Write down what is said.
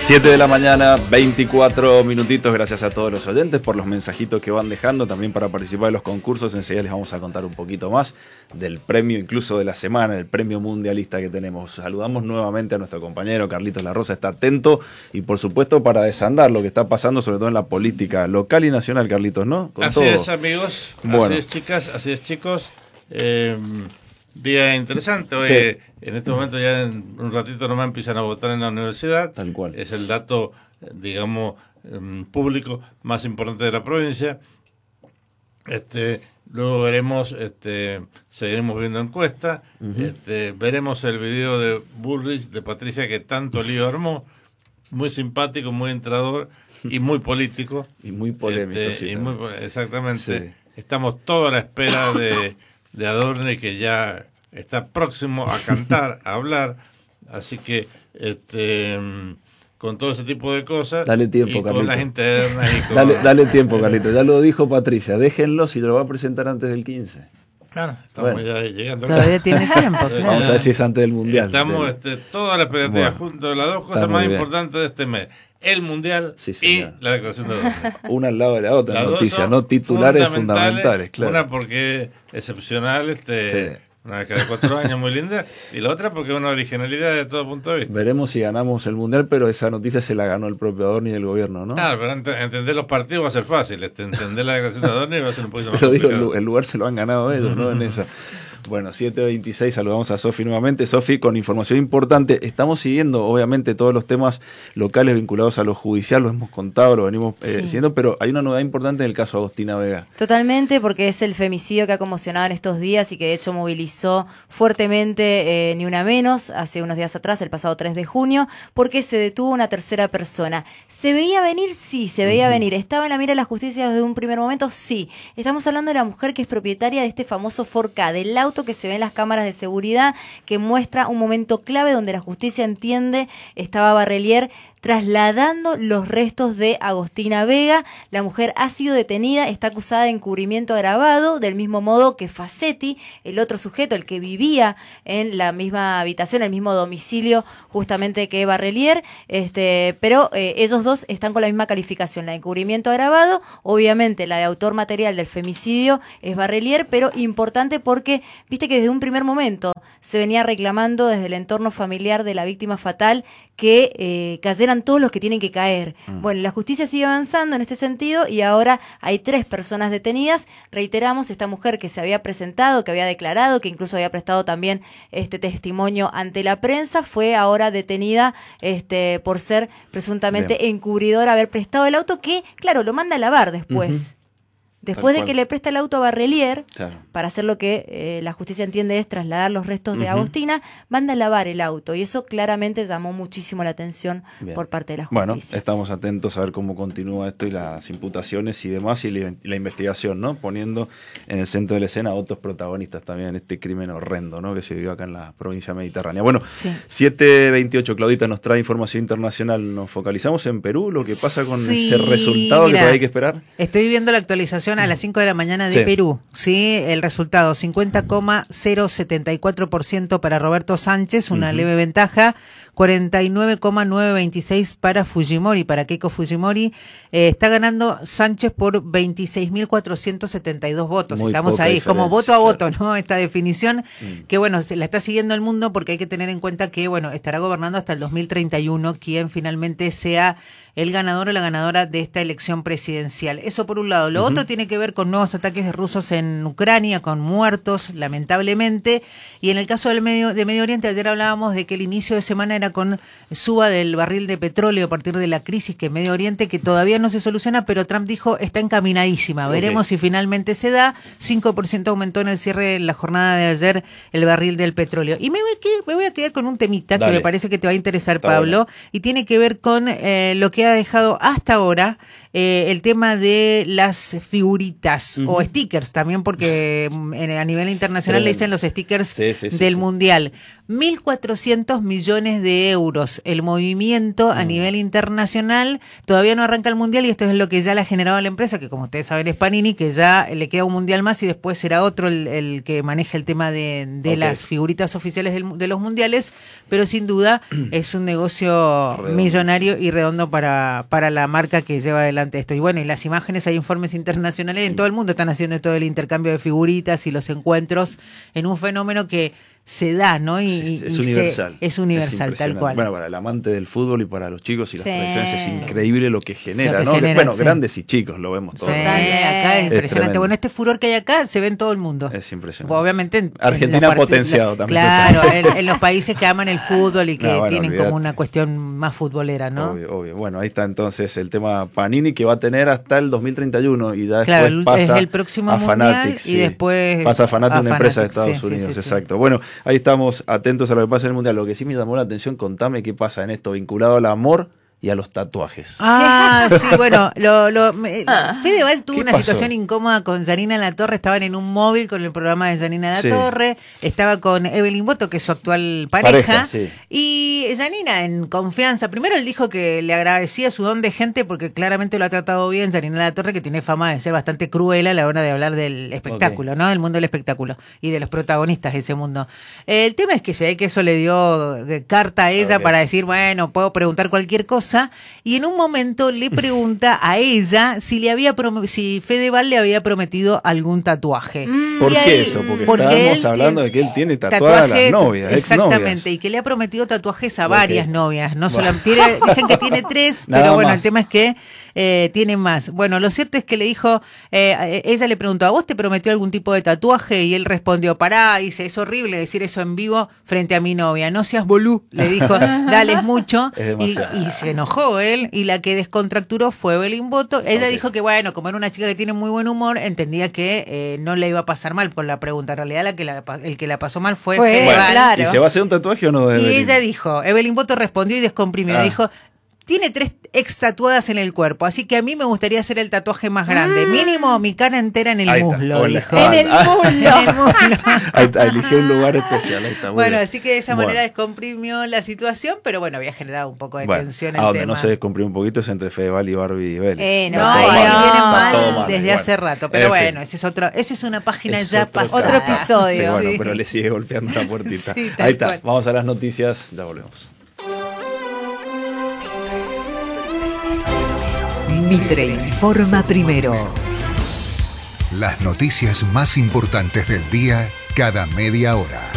7 de la mañana, 24 minutitos. Gracias a todos los oyentes por los mensajitos que van dejando, también para participar de los concursos. Enseguida les vamos a contar un poquito más del premio, incluso de la semana, el premio mundialista que tenemos. Saludamos nuevamente a nuestro compañero Carlitos La Rosa, está atento y por supuesto para desandar lo que está pasando, sobre todo en la política local y nacional, Carlitos, ¿no? Con así todo. Es, amigos, bueno. Así es, chicas, así es, chicos. Día interesante hoy. Sí. En este momento ya en un ratito nomás empiezan a votar en la universidad. Tal cual. Es el dato, digamos, público más importante de la provincia. Luego veremos, seguiremos viendo encuestas. Veremos el video de Bullrich, de Patricia, que tanto lío armó. Muy simpático, muy entrador y muy político. Y muy polémico. Exactamente. Sí. Estamos todos a la espera de Adorni, que ya está próximo a cantar, a hablar, así que con todo ese tipo de cosas, dale tiempo, y Carlito. Con las internas y con... dale tiempo, Carlito, ya lo dijo Patricia, déjenlo si lo va a presentar antes del 15. Claro, estamos ya llegando. Todavía tiene tiempo, claro. Vamos a ver si es antes del Mundial. Estamos toda la expectativa junto de las dos cosas más importantes de este mes. El Mundial y la declaración de Adorni. Una al lado de la otra, noticia, no titulares fundamentales, claro. Una porque es excepcional, sí. Una vez cada 4 años, muy linda, y la otra porque es una originalidad de todo punto de vista. Veremos si ganamos el Mundial, pero esa noticia se la ganó el propio Adorni y el gobierno, ¿no? Claro, pero entender los partidos va a ser fácil, entender la declaración de Adorni va a ser un poquito más pero complicado. Digo, el lugar se lo han ganado ellos, ¿no? En esa. Bueno, 7:26, saludamos a Sofi nuevamente. Sofi, con información importante, estamos siguiendo obviamente todos los temas locales vinculados a lo judicial, lo hemos contado, lo venimos siguiendo, pero hay una novedad importante en el caso de Agostina Vega. Totalmente, porque es el femicidio que ha conmocionado en estos días y que de hecho movilizó fuertemente Ni Una Menos hace unos días atrás, el pasado 3 de junio, porque se detuvo una tercera persona. ¿Se veía venir? Sí, se veía venir. ¿Estaba en la mira de la justicia desde un primer momento? Sí. Estamos hablando de la mujer que es propietaria de este famoso 4K, del auto que se ve en las cámaras de seguridad, que muestra un momento clave donde la justicia entiende estaba Barrelier trasladando los restos de Agostina Vega. La mujer ha sido detenida, está acusada de encubrimiento agravado, del mismo modo que Facetti, el otro sujeto, el que vivía en la misma habitación, el mismo domicilio justamente que Barrelier, pero ellos dos están con la misma calificación, la de encubrimiento agravado, obviamente la de autor material del femicidio es Barrelier, pero importante porque, viste que desde un primer momento se venía reclamando desde el entorno familiar de la víctima fatal que cayeran todos los que tienen que caer. Bueno, la justicia sigue avanzando en este sentido y ahora hay 3 personas detenidas. Reiteramos, esta mujer que se había presentado, que había declarado, que incluso había prestado también testimonio ante la prensa, fue ahora detenida por ser presuntamente encubridora, haber prestado el auto que, claro, lo manda a lavar después. Después de que le presta el auto a Barrelier, para hacer lo que la justicia entiende es trasladar los restos de Agostina, manda a lavar el auto. Y eso claramente llamó muchísimo la atención por parte de la justicia. Bueno, estamos atentos a ver cómo continúa esto y las imputaciones y demás, y la investigación, ¿no? Poniendo en el centro de la escena a otros protagonistas también en este crimen horrendo, ¿no? Que se vivió acá en la provincia mediterránea. Bueno, 7:28, Claudita nos trae información internacional. Nos focalizamos en Perú, lo que pasa con ese resultado que todavía hay que esperar. Estoy viendo la actualización a las 5 de la mañana de Perú, ¿sí? El resultado, 50,074% para Roberto Sánchez, una leve ventaja, 49,926 para Fujimori, para Keiko Fujimori. Está ganando Sánchez por 26.472 votos. Muy Estamos ahí, como voto a voto, ¿no? Esta definición, que bueno, se la está siguiendo el mundo porque hay que tener en cuenta que, bueno, estará gobernando hasta el 2031 quien finalmente sea el ganador o la ganadora de esta elección presidencial. Eso por un lado. Lo otro tiene que ver con nuevos ataques de rusos en Ucrania, con muertos, lamentablemente. Y en el caso de Medio Oriente, ayer hablábamos de que el inicio de semana era con suba del barril de petróleo a partir de la crisis que en Medio Oriente, que todavía no se soluciona, pero Trump dijo está encaminadísima. Veremos si finalmente se da. 5% aumentó en el cierre de la jornada de ayer el barril del petróleo. Y me voy a quedar con un temita que me parece que te va a interesar, Pablo, y tiene que ver con lo que ha dejado hasta ahora el tema de las figuritas o stickers también, porque a nivel internacional le dicen los stickers del Mundial. 1.400 millones de de euros el movimiento a nivel internacional. Todavía no arranca el Mundial y esto es lo que ya le ha generado a la empresa, que como ustedes saben es Panini, que ya le queda un Mundial más y después será otro el que maneja el tema de las figuritas oficiales de los Mundiales, pero sin duda es un negocio millonario y redondo para la marca que lleva adelante esto. Y bueno, y las imágenes, hay informes internacionales en todo el mundo, están haciendo todo el intercambio de figuritas y los encuentros en un fenómeno que se da, ¿no? Es universal. Es universal, tal cual. Bueno, para el amante del fútbol y para los chicos y las Sí. tradiciones es increíble lo que genera, Lo que ¿no? genera, Bueno, sí. grandes y chicos, lo vemos todos. Sí, acá es impresionante. tremendo. Bueno, este furor que hay acá se ve en todo el mundo. Es impresionante. Obviamente en Argentina la parte- potenciado también. Claro, en los países que aman el fútbol y que No, bueno, tienen olvidate. como una cuestión más futbolera, ¿no? Obvio, obvio. Bueno, ahí está entonces el tema Panini, que va a tener hasta el 2031 y ya después Claro, pasa es el próximo a mundial Fanatics. y después pasa a Fanatics, a una empresa de Fanatics, Estados Unidos, sí. exacto. Bueno, ahí estamos atentos a lo que pasa en el Mundial. Lo que sí me llamó la atención, contame qué pasa en esto vinculado al amor y a los tatuajes. Ah, sí, bueno, Fedeval tuvo ¿Qué una pasó? situación incómoda con Janina Latorre, estaban en un móvil con el programa de Janina Latorre, estaba con Evelyn Boto, que es su actual pareja, Sí. y Janina en confianza, primero él dijo que le agradecía su don de gente porque claramente lo ha tratado bien Janina Latorre, que tiene fama de ser bastante cruel a la hora de hablar del espectáculo, ¿no? Del mundo del espectáculo y de los protagonistas de ese mundo. El tema es que se ve que eso le dio carta a ella para decir, bueno, puedo preguntar cualquier cosa, y en un momento le pregunta a ella si Fedeval le había prometido algún tatuaje. ¿Por Y qué ahí- eso? Porque estábamos él hablando tiene de que él tiene tatuadas a las novias, exactamente, exnovias. y que le ha prometido tatuajes a Ok. varias novias, no Bueno. solo dicen que tiene 3, Nada pero bueno, más. el tema es que tiene más. Bueno, lo cierto es que le dijo, ella le preguntó, ¿a vos te prometió algún tipo de tatuaje? Y él respondió, pará, dice, es horrible decir eso en vivo frente a mi novia, no seas bolú, le dijo, dale, es mucho. Es demasiado. Y se enojó él, y la que descontracturó fue Evelyn Boto. Ella Ok. dijo que bueno, como era una chica que tiene muy buen humor, entendía que no le iba a pasar mal con la pregunta. En realidad el que la pasó mal fue Fue, Fedeval. bueno, claro. ¿Y se va a hacer un tatuaje o no? de Y Evelyn? ella dijo, Evelyn Boto respondió y descomprimió, dijo, tiene 3 ex tatuadas en el cuerpo, así que a mí me gustaría hacer el tatuaje más grande, mínimo mi cara entera en el Ahí está, muslo, o en la dijo. espalda. En el muslo. En el muslo. Ahí está, eligió un lugar especial. Ahí está, muy Bueno, bien. así que de esa Bueno. manera descomprimió la situación, pero bueno, había generado un poco de Bueno, tensión a el donde tema. no se descomprimió un poquito es entre Fedeval y Barbie y Belly. No, No, Está todo ahí mal. vienen Está mal todo mal, desde bueno. hace rato. Pero En bueno, fin. esa es una página Es ya otro pasada. Otro episodio. Sí, bueno, Sí. pero le sigue golpeando la puertita. Sí, tal Ahí está, cual. vamos a las noticias, ya volvemos. Mitre informa primero. Las noticias más importantes del día cada media hora.